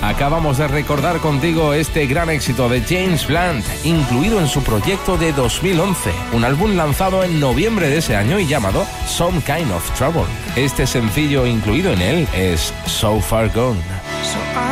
Acabamos de recordar contigo este gran éxito de James Blunt, incluido en su proyecto de 2011, un álbum lanzado en noviembre de ese año y llamado Some Kind of Trouble. Este sencillo incluido en él es So Far Gone.